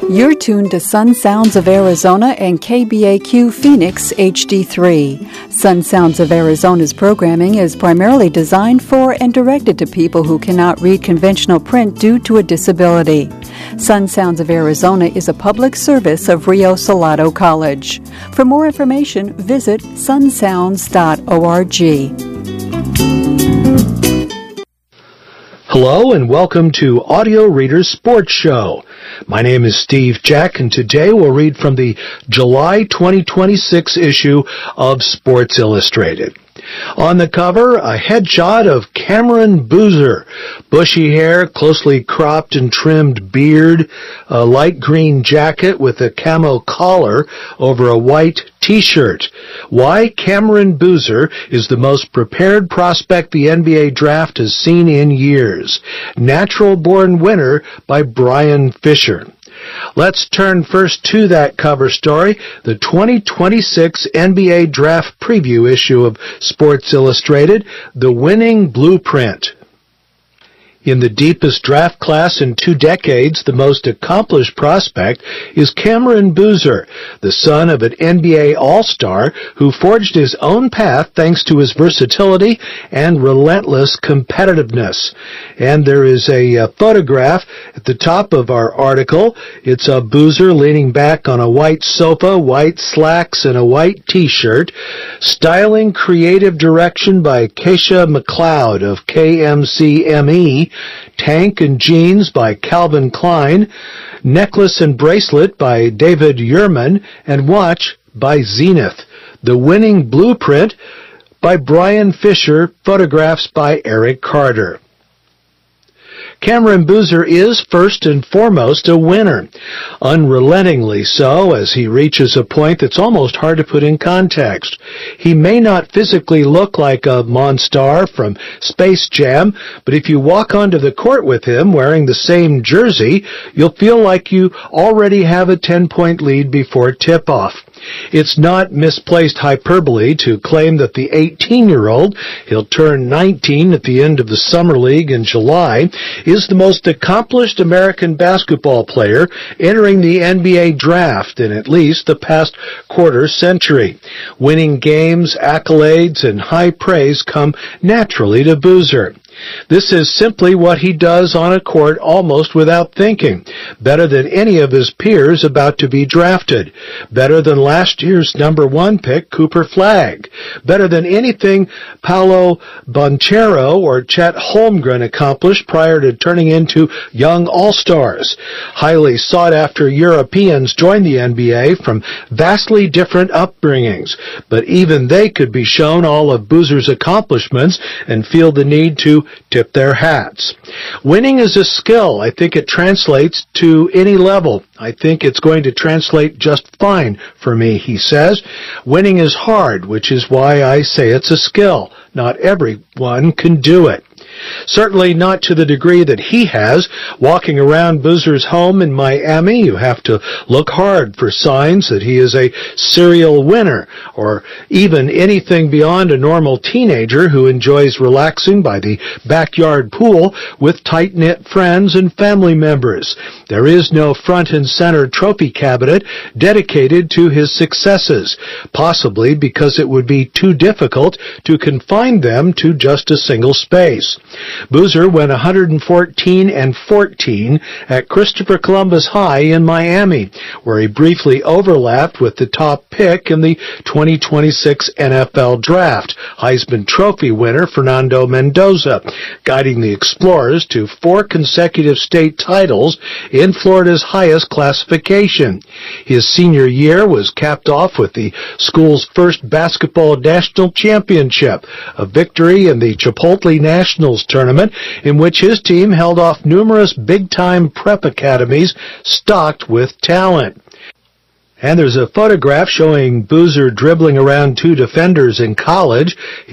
You're tuned to Sun Sounds of Arizona and KBAQ Phoenix HD3. Sun Sounds of Arizona's programming is primarily designed for and directed to people who cannot read conventional print due to a disability. Sun Sounds of Arizona is a public service of Rio Salado College. For more information, visit sunsounds.org. Hello and welcome to Audio Reader's Sports Show. My name is Steve Jack, and today we'll read from the July 2026 issue of Sports Illustrated. On the cover, a headshot of Cameron Boozer. Bushy hair, closely cropped and trimmed beard, a light green jacket with a camo collar over a white T-shirt. Why Cameron Boozer is the most prepared prospect the NBA draft has seen in years. Natural-born winner by Brian Fisher. Let's turn first to that cover story, the 2026 NBA Draft Preview issue of Sports Illustrated, The Winning Blueprint. In the deepest draft class in 2 decades, the most accomplished prospect is Cameron Boozer, the son of an NBA All-Star who forged his own path thanks to his versatility and relentless competitiveness. And there is a photograph at the top of our article. It's of Boozer leaning back on a white sofa, white slacks, and a white T-shirt. Styling creative direction by Keisha McLeod of KMCME. Tank and Jeans by Calvin Klein, Necklace and Bracelet by David Yurman, and Watch by Zenith. The Winning Blueprint by Brian Fisher, photographs by Eric Carter. Cameron Boozer is, first and foremost, a winner. Unrelentingly so, as he reaches a point that's almost hard to put in context. He may not physically look like a Monstar from Space Jam, but if you walk onto the court with him wearing the same jersey, you'll feel like you already have a 10-point lead before tip-off. It's not misplaced hyperbole to claim that the 18-year-old, he'll turn 19 at the end of the Summer League in July, is the most accomplished American basketball player entering the NBA draft in at least the past quarter century. Winning games, accolades, and high praise come naturally to Boozer. This is simply what he does on a court almost without thinking. Better than any of his peers about to be drafted. Better than last year's number 1 pick, Cooper Flagg. Better than anything Paolo Banchero or Chet Holmgren accomplished prior to turning into young all-stars. Highly sought-after Europeans join the NBA from vastly different upbringings, but even they could be shown all of Boozer's accomplishments and feel the need to tip their hats. Winning is a skill. I think it translates to any level. I think it's going to translate just fine for me, he says. Winning is hard, which is why I say it's a skill. Not everyone can do it. Certainly not to the degree that he has. Walking around Boozer's home in Miami, you have to look hard for signs that he is a serial winner, or even anything beyond a normal teenager who enjoys relaxing by the backyard pool with tight-knit friends and family members. There is no front and center trophy cabinet dedicated to his successes, possibly because it would be too difficult to confine them to just a single space. Boozer went 114-14 at Christopher Columbus High in Miami, where he briefly overlapped with the top pick in the 2026 NFL Draft, Heisman Trophy winner Fernando Mendoza, guiding the Explorers to 4 consecutive state titles in Florida's highest classification. His senior year was capped off with the school's first basketball national championship, a victory in the Chipotle Nationals tournament in which his team held off numerous big-time prep academies stocked with talent. And there's a photograph showing Boozer dribbling around 2 defenders in college.